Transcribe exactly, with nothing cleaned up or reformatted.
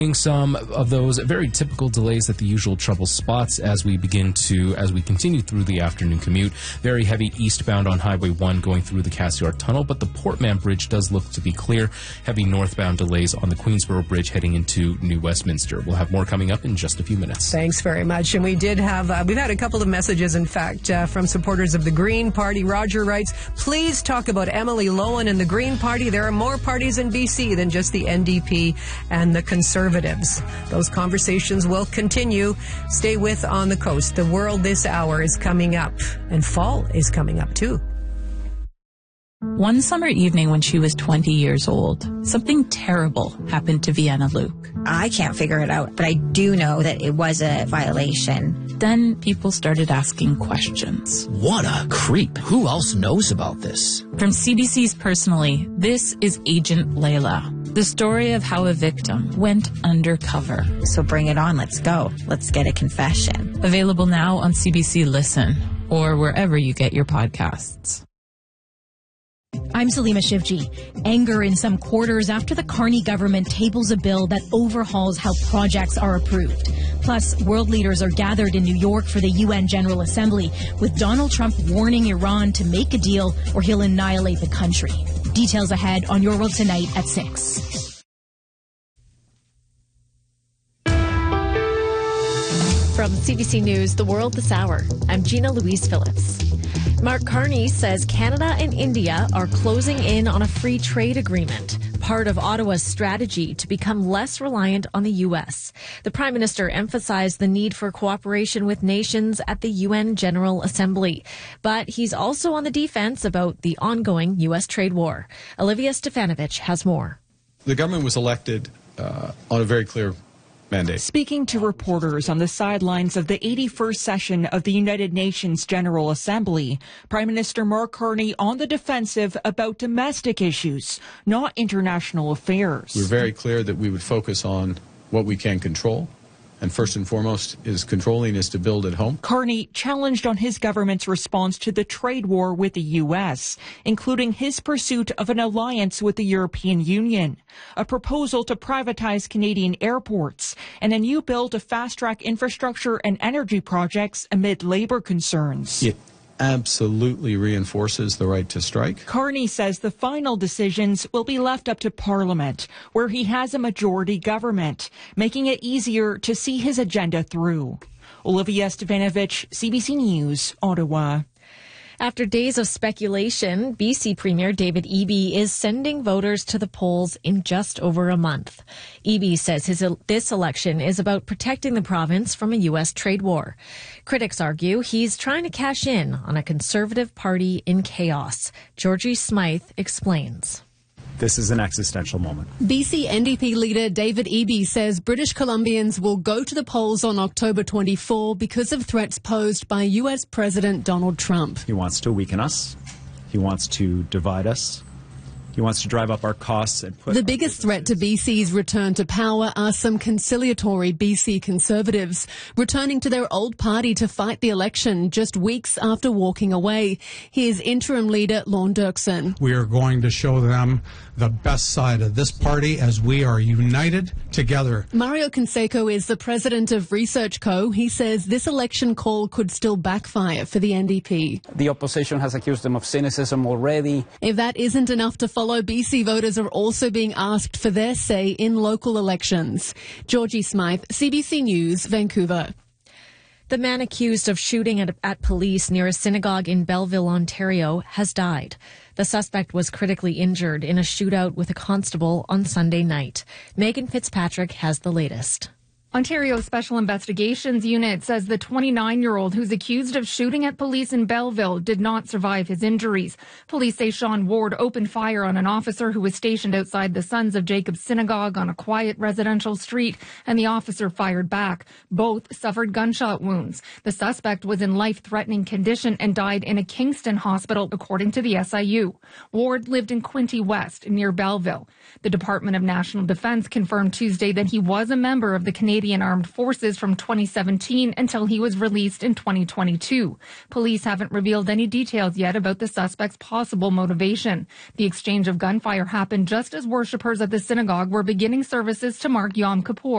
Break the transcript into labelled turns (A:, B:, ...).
A: Some of those very typical delays at the usual trouble spots as we begin to, as we continue through the afternoon commute. Very heavy eastbound on Highway one going through the Cassiar Tunnel, but the Portman Bridge does look to be clear. Heavy northbound delays on the Queensborough Bridge heading into New Westminster. We'll have more coming up in just a few minutes.
B: Thanks very much. And we did have, uh, we've had a couple of messages, in fact, uh, from supporters of the Green Party. Roger writes, please talk about Emily Lohan and the Green Party. There are more parties in B C than just the N D P and the Conservatives. Those conversations will continue. Stay with On the Coast. The World this hour is coming up, and fall is coming up too.
C: One summer evening when she was twenty years old, something terrible happened to Vienna Luke.
D: I can't figure it out, but I do know that it was a violation.
C: Then people started asking questions.
E: What a creep. Who else knows about this?
C: From C B C's Personally, this is Agent Layla, the story of how a victim went undercover.
D: So bring it on. Let's go. Let's get a confession.
C: Available now on C B C Listen or wherever you get your podcasts.
F: I'm Salima Shivji. Anger in some quarters after the Carney government tables a bill that overhauls how projects are approved. Plus, world leaders are gathered in New York for the U N General Assembly, with Donald Trump warning Iran to make a deal or he'll annihilate the country. Details ahead on Your World Tonight at six.
G: From C B C News, The World This Hour, I'm Gina Louise Phillips. Mark Carney says Canada and India are closing in on a free trade agreement, part of Ottawa's strategy to become less reliant on the U S. The Prime Minister emphasized the need for cooperation with nations at the U N General Assembly. But he's also on the defense about the ongoing U S trade war. Olivia Stefanovich has more.
H: The government was elected uh, on a very clear mandate.
I: Speaking to reporters on the sidelines of the eighty-first session of the United Nations General Assembly, Prime Minister Mark Carney on the defensive about domestic issues, not international affairs.
H: We're very clear that we would focus on what we can control. And first and foremost is controlling is to build at home.
I: Carney challenged on his government's response to the trade war with the U S, including his pursuit of an alliance with the European Union, a proposal to privatize Canadian airports, and a new bill to fast-track infrastructure and energy projects amid labor concerns.
H: It absolutely reinforces the right to strike.
I: Carney says the final decisions will be left up to Parliament, where he has a majority government, making it easier to see his agenda through. Olivia Stefanovich, C B C News, Ottawa.
G: After days of speculation, B C Premier David Eby is sending voters to the polls in just over a month. Eby says his, this election is about protecting the province from a U S trade war. Critics argue he's trying to cash in on a Conservative Party in chaos. Georgie Smythe explains.
J: This is an existential moment.
K: B C N D P leader David Eby says British Columbians will go to the polls on October twenty-fourth because of threats posed by U S President Donald Trump.
J: He wants to weaken us. He wants to divide us. He wants to drive up our costs and put...
K: The biggest threat to B C's return to power are some conciliatory B C Conservatives, returning to their old party to fight the election just weeks after walking away. Here's interim leader Lorne Dirksen.
L: We are going to show them the best side of this party as we are united together.
K: Mario Canseco is the president of Research Co. He says this election call could still backfire for the N D P.
M: The opposition has accused them of cynicism already.
K: If that isn't enough to follow, B C voters are also being asked for their say in local elections. Georgie Smythe, C B C News, Vancouver.
G: The man accused of shooting at, at police near a synagogue in Belleville, Ontario, has died. The suspect was critically injured in a shootout with a constable on Sunday night. Megan Fitzpatrick has the latest.
N: Ontario Special Investigations Unit says the twenty-nine-year-old who's accused of shooting at police in Belleville did not survive his injuries. Police say Sean Ward opened fire on an officer who was stationed outside the Sons of Jacob Synagogue on a quiet residential street, and the officer fired back. Both suffered gunshot wounds. The suspect was in life-threatening condition and died in a Kingston hospital, according to the S I U. Ward lived in Quinte West, near Belleville. The Department of National Defense confirmed Tuesday that he was a member of the Canadian Canadian Armed Forces from twenty seventeen until he was released in twenty twenty-two. Police haven't revealed any details yet about the suspect's possible motivation. The exchange of gunfire happened just as worshippers at the synagogue were beginning services to mark Yom Kippur.